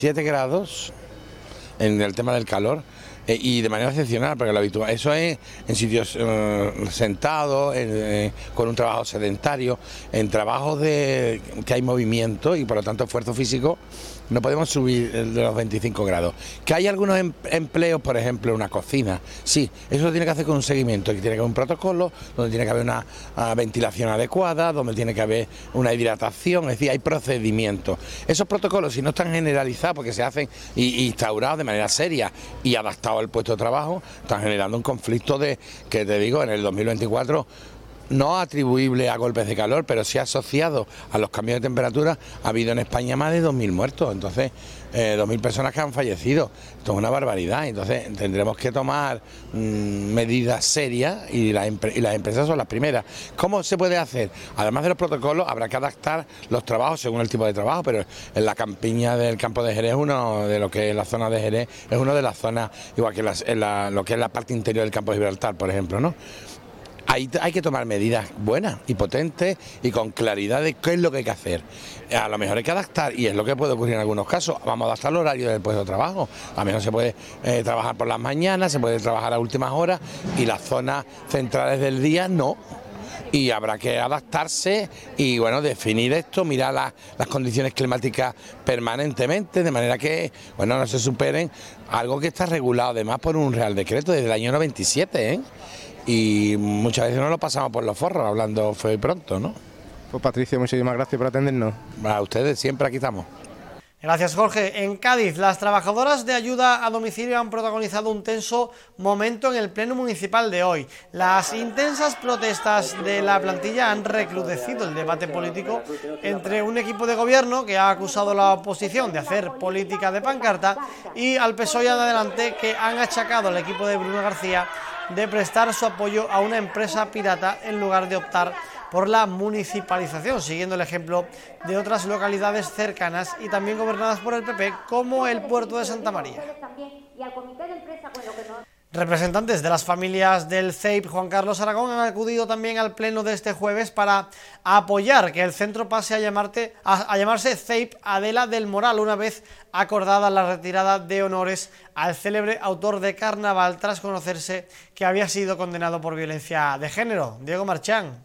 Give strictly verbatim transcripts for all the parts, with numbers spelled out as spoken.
siete grados en el tema del calor. Eh, y de manera excepcional, porque lo habitual, eso es en sitios eh, sentados, en, eh, con un trabajo sedentario, en trabajos de que hay movimiento y por lo tanto esfuerzo físico, no podemos subir de los veinticinco grados. Que hay algunos em empleos, por ejemplo, una cocina, sí, eso lo tiene que hacer con un seguimiento, que tiene que haber un protocolo, donde tiene que haber una uh, ventilación adecuada, donde tiene que haber una hidratación, es decir, hay procedimientos. Esos protocolos, si no están generalizados, porque se hacen y, y instaurados de manera seria y adaptados al puesto de trabajo, están generando un conflicto de, que te digo, en el dos mil veinticuatro, no atribuible a golpes de calor, pero sí asociado a los cambios de temperatura. Ha habido en España más de dos mil muertos, entonces eh, dos mil personas que han fallecido. Esto es una barbaridad, entonces tendremos que tomar mmm, medidas serias y las, y las empresas son las primeras. ¿Cómo se puede hacer? Además de los protocolos, habrá que adaptar los trabajos según el tipo de trabajo, pero en la campiña del campo de Jerez, uno de lo que es la zona de Jerez, es una de las zonas, igual que las, en la, lo que es la parte interior del campo de Gibraltar, por ejemplo, ¿no? Ahí hay que tomar medidas buenas y potentes y con claridad de qué es lo que hay que hacer. A lo mejor hay que adaptar, y es lo que puede ocurrir en algunos casos, vamos a adaptar el horario del puesto de trabajo. A lo mejor se puede eh, trabajar por las mañanas, se puede trabajar a últimas horas y las zonas centrales del día no. Y habrá que adaptarse y bueno, definir esto, mirar la, las condiciones climáticas permanentemente, de manera que bueno, no se superen algo que está regulado además por un Real Decreto desde el año noventa y siete, ¿eh? Y muchas veces no lo pasamos por los forros, hablando feo y pronto, ¿no? Pues Patricio, muchísimas gracias por atendernos. A ustedes, siempre aquí estamos. Gracias, Jorge. En Cádiz, las trabajadoras de ayuda a domicilio han protagonizado un tenso momento en el pleno municipal de hoy. Las intensas protestas de la plantilla han recrudecido el debate político entre un equipo de gobierno que ha acusado a la oposición de hacer política de pancarta y al P S O E y Adelante, que han achacado al equipo de Bruno García de prestar su apoyo a una empresa pirata en lugar de optar por la municipalización, siguiendo el ejemplo de otras localidades cercanas y también gobernadas por el P P, como el puerto de Santa María. Representantes de las familias del C E I P Juan Carlos Aragón han acudido también al pleno de este jueves para apoyar que el centro pase a, llamarte, a, a llamarse C E I P Adela del Moral, una vez acordada la retirada de honores al célebre autor de Carnaval tras conocerse que había sido condenado por violencia de género. Diego Marchán.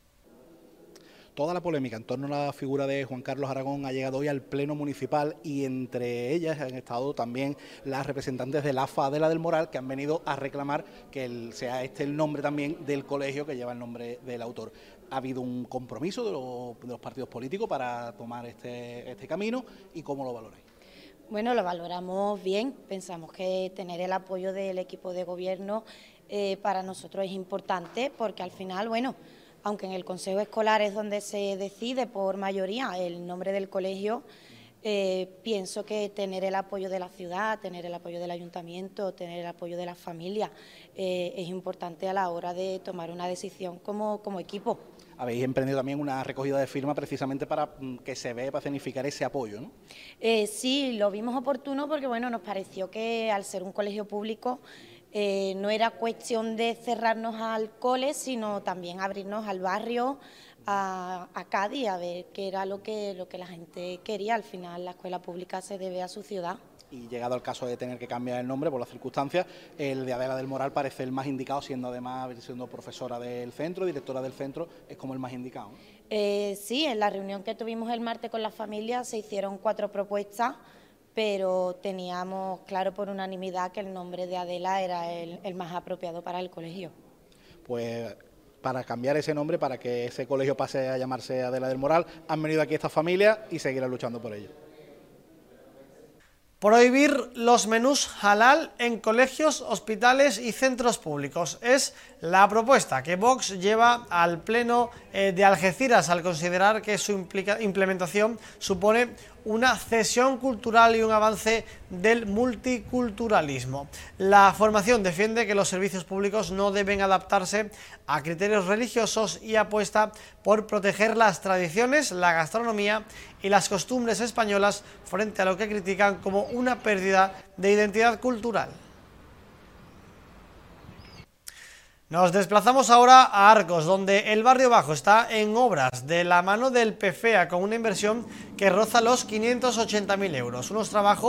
Toda la polémica en torno a la figura de Juan Carlos Aragón ha llegado hoy al pleno municipal y entre ellas han estado también las representantes del A F A Adela del Moral, que han venido a reclamar que el, sea este el nombre también del colegio que lleva el nombre del autor. Ha habido un compromiso de los, de los partidos políticos para tomar este, este camino, y ¿cómo lo valoráis? Bueno, lo valoramos bien. Pensamos que tener el apoyo del equipo de gobierno eh, para nosotros es importante, porque al final, bueno, aunque en el Consejo Escolar es donde se decide por mayoría el nombre del colegio, eh, pienso que tener el apoyo de la ciudad, tener el apoyo del ayuntamiento, tener el apoyo de las familias eh, es importante a la hora de tomar una decisión como, como equipo. Habéis emprendido también una recogida de firmas precisamente para que se vea, para significar ese apoyo, ¿no? Eh, sí, lo vimos oportuno porque bueno, nos pareció que al ser un colegio público Eh, no era cuestión de cerrarnos al cole, sino también abrirnos al barrio, a, a Cádiz, a ver qué era lo que, lo que la gente quería. Al final la escuela pública se debe a su ciudad. Y llegado al caso de tener que cambiar el nombre por las circunstancias, el de Adela del Moral parece el más indicado, siendo además siendo profesora del centro, directora del centro, es como el más indicado, ¿no? Eh, sí, en la reunión que tuvimos el martes con las familias se hicieron cuatro propuestas, pero teníamos claro por unanimidad que el nombre de Adela era el, el más apropiado para el colegio. Pues para cambiar ese nombre, para que ese colegio pase a llamarse Adela del Moral, han venido aquí estas familias y seguirán luchando por ello. Prohibir los menús halal en colegios, hospitales y centros públicos es la propuesta que Vox lleva al pleno eh, de Algeciras, al considerar que su implica, implementación supone una cesión cultural y un avance del multiculturalismo. La formación defiende que los servicios públicos no deben adaptarse a criterios religiosos y apuesta por proteger las tradiciones, la gastronomía y las costumbres españolas frente a lo que critican como una pérdida de identidad cultural. Nos desplazamos ahora a Arcos, donde el barrio bajo está en obras de la mano del P F E A con una inversión que roza los quinientos ochenta mil euros. Unos trabajos